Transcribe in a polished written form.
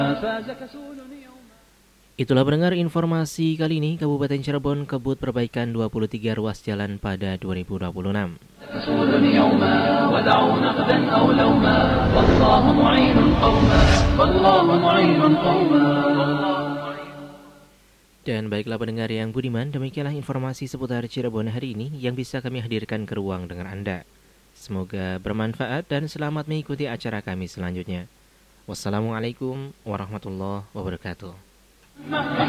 Itulah pendengar informasi kali ini. Kabupaten Cirebon kebut perbaikan 23 ruas jalan pada 2026. Dan baiklah pendengar yang budiman, demikianlah informasi seputar Cirebon hari ini yang bisa kami hadirkan ke ruang dengar Anda. Semoga bermanfaat dan selamat mengikuti acara kami selanjutnya. Wassalamualaikum warahmatullahi wabarakatuh.